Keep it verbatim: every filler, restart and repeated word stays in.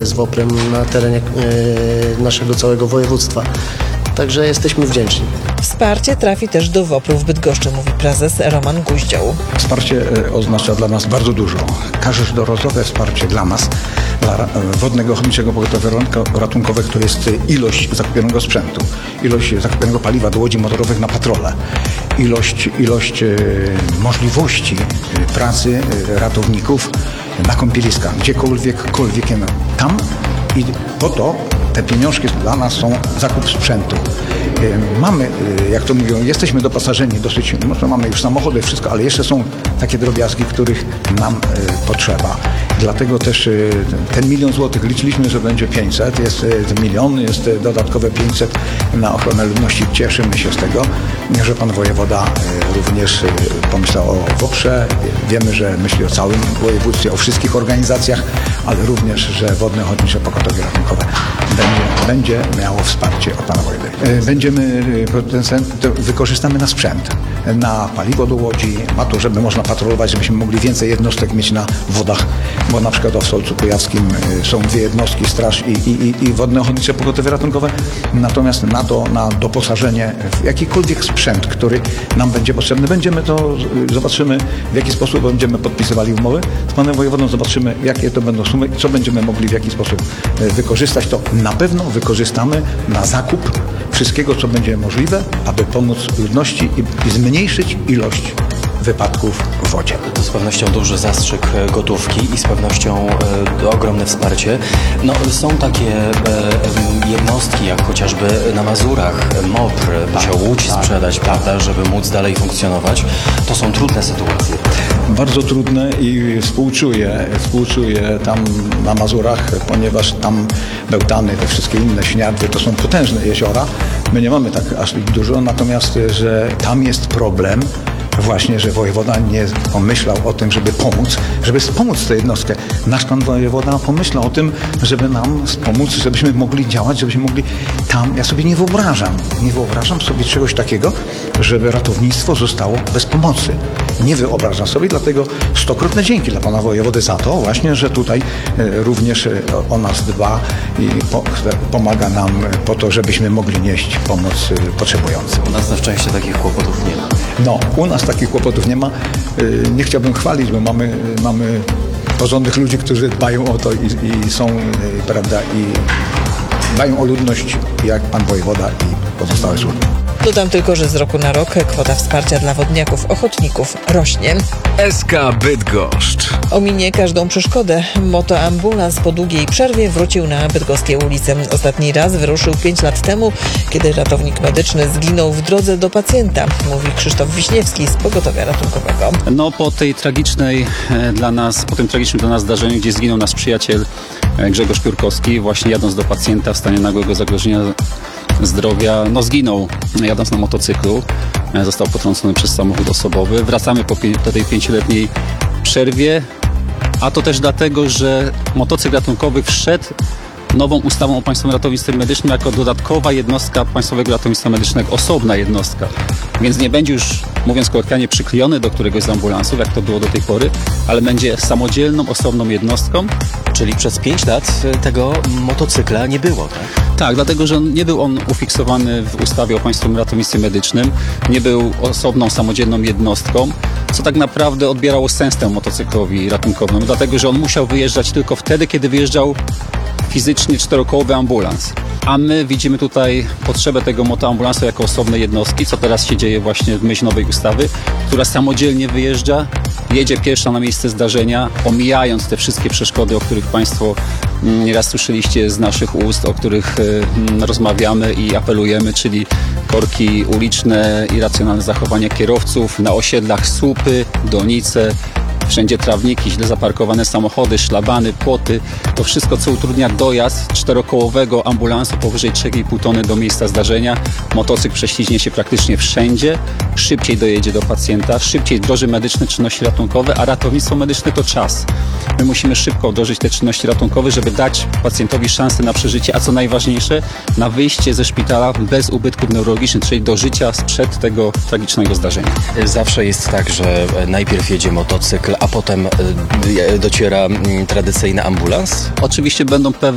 z WOPR-em na terenie naszego całego województwa. Także jesteśmy wdzięczni. Wsparcie trafi też do WOPR-u w Bydgoszczy, mówi prezes Roman Guździoł. Wsparcie oznacza dla nas bardzo dużo. Każdorazowe wsparcie dla nas, dla Wodnego Ochotniczego Pogotowia Ratunkowego, to jest ilość zakupionego sprzętu, ilość zakupionego paliwa do łodzi motorowych na patrole, ilość, ilość możliwości pracy ratowników na kąpieliskach, gdziekolwiek tam i po to te pieniążki dla nas są zakup sprzętu. Mamy, jak to mówią, jesteśmy doposażeni dosyć, może mamy już samochody, wszystko, ale jeszcze są takie drobiazgi, których nam potrzeba. Dlatego też ten milion złotych liczyliśmy, że będzie pięćset, jest milion, jest dodatkowe pięćset na ochronę ludności. Cieszymy się z tego, że pan wojewoda również pomyślał o WOPR-ze. Wiemy, że myśli o całym województwie, o wszystkich organizacjach, ale również, że Wodne Ochotnicze Pogotowie Ratunkowe będzie, będzie miało wsparcie od pana wojewody. Będziemy, wykorzystamy na sprzęt, na paliwo do łodzi, na to, żeby można patrolować, żebyśmy mogli więcej jednostek mieć na wodach, bo na przykład w Solcu Kujawskim są dwie jednostki, straż i, i, i Wodne Ochotnicze Pogotowie Ratunkowe. Natomiast na to, na doposażenie w jakikolwiek sprzęt, który nam będzie potrzebny, będziemy to, zobaczymy w jaki sposób będziemy podpisywali umowy z panem wojewodą, zobaczymy jakie to będą sumy, co będziemy mogli w jaki sposób wykorzystać. To na pewno wykorzystamy na zakup wszystkiego, co będzie możliwe, aby pomóc ludności i, i zmniejszyć ilość wypadków w wodzie. To z pewnością duży zastrzyk gotówki i z pewnością e, ogromne wsparcie. No, są takie e, jednostki, jak chociażby na Mazurach MOPR musiał łódź tak, sprzedać, tak, prawda, żeby móc dalej funkcjonować. To są trudne sytuacje. Bardzo trudne i współczuję, współczuję tam na Mazurach, ponieważ tam Bełtany, te wszystkie inne Śniadwy to są potężne jeziora. My nie mamy tak aż dużo, natomiast że tam jest problem właśnie, że wojewoda nie pomyślał o tym, żeby pomóc, żeby wspomóc tę jednostkę. Nasz pan wojewoda pomyślał o tym, żeby nam wspomóc, żebyśmy mogli działać, żebyśmy mogli tam, ja sobie nie wyobrażam, nie wyobrażam sobie czegoś takiego, żeby ratownictwo zostało bez pomocy. Nie wyobrażam sobie, dlatego stokrotne dzięki dla pana wojewody za to właśnie, że tutaj również o nas dba i pomaga nam po to, żebyśmy mogli nieść pomoc potrzebującym. U nas na szczęście takich kłopotów nie ma. No, u nas takich kłopotów nie ma. Nie chciałbym chwalić, bo mamy, mamy porządnych ludzi, którzy dbają o to i, i są, prawda, i dbają o ludność, jak pan wojewoda i pozostałe służby. Dodam tylko, że z roku na rok kwota wsparcia dla wodniaków, ochotników rośnie. S K Bydgoszcz. Ominie każdą przeszkodę. Motoambulans po długiej przerwie wrócił na bydgoskie ulice. Ostatni raz wyruszył pięć lat temu, kiedy ratownik medyczny zginął w drodze do pacjenta, mówi Krzysztof Wiśniewski z Pogotowia Ratunkowego. No po tej tragicznej dla nas, po tym tragicznym dla nas zdarzeniu, gdzie zginął nasz przyjaciel Grzegorz Piórkowski, właśnie jadąc do pacjenta w stanie nagłego zagrożenia zdrowia, no zginął jadąc na motocyklu, został potrącony przez samochód osobowy. Wracamy po, po tej pięcioletniej przerwie, a to też dlatego, że motocykl ratunkowy wszedł nową ustawą o Państwowym Ratownictwie Medycznym jako dodatkowa jednostka Państwowego Ratownictwa Medycznego, osobna jednostka. Więc nie będzie już, mówiąc kolokwialnie, przyklejony do któregoś z ambulansów, jak to było do tej pory, ale będzie samodzielną, osobną jednostką. Czyli przez pięć lat tego motocykla nie było, tak? Tak, dlatego, że nie był on ufiksowany w ustawie o Państwowym Ratownictwie Medycznym, nie był osobną, samodzielną jednostką, co tak naprawdę odbierało sens temu motocyklowi ratunkowemu, dlatego, że on musiał wyjeżdżać tylko wtedy, kiedy wyjeżdżał fizycznie czterokołowy ambulans. A my widzimy tutaj potrzebę tego motoambulansu jako osobnej jednostki, co teraz się dzieje właśnie w myśl nowej ustawy, która samodzielnie wyjeżdża, jedzie pierwsza na miejsce zdarzenia, omijając te wszystkie przeszkody, o których Państwo nieraz słyszeliście z naszych ust, o których rozmawiamy i apelujemy, czyli korki uliczne, irracjonalne zachowania kierowców, na osiedlach słupy, donice, wszędzie trawniki, źle zaparkowane samochody, szlabany, płoty. To wszystko, co utrudnia dojazd czterokołowego ambulansu powyżej trzy i pół tony do miejsca zdarzenia. Motocykl prześliźnie się praktycznie wszędzie, szybciej dojedzie do pacjenta, szybciej wdroży medyczne czynności ratunkowe, a ratownictwo medyczne to czas. My musimy szybko wdrożyć te czynności ratunkowe, żeby dać pacjentowi szansę na przeżycie, a co najważniejsze, na wyjście ze szpitala bez ubytków neurologicznych, czyli do życia sprzed tego tragicznego zdarzenia. Zawsze jest tak, że najpierw jedzie motocykl, a potem dociera tradycyjny ambulans? Oczywiście będą pewne